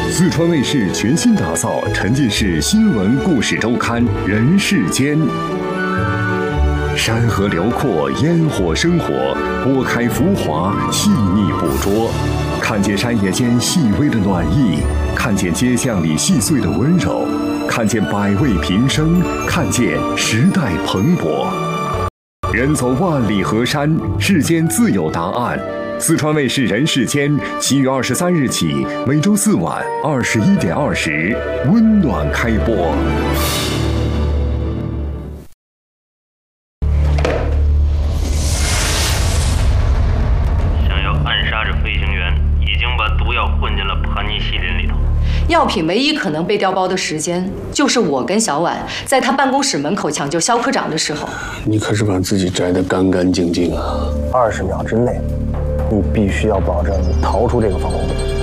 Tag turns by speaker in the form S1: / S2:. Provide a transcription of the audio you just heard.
S1: 四川卫视全新打造沉浸式新闻故事周刊《人世间》，山河辽阔，烟火生活，拨开浮华，细腻捕捉，看见山野间细微的暖意，看见街巷里细碎的温柔，看见百味平生，看见时代蓬勃。人走万里河山，世间自有答案。四川卫视《人世间》7月23日起，每周4晚21点20，温暖开播。
S2: 想要暗杀这飞行员，已经把毒药混进了盘尼西林里头。
S3: 药品唯一可能被调包的时间，就是我跟小婉在他办公室门口抢救肖科长的时候。
S4: 你可是把自己摘得干干净净啊！
S5: 20秒之内，你必须要保证你逃出这个防空洞。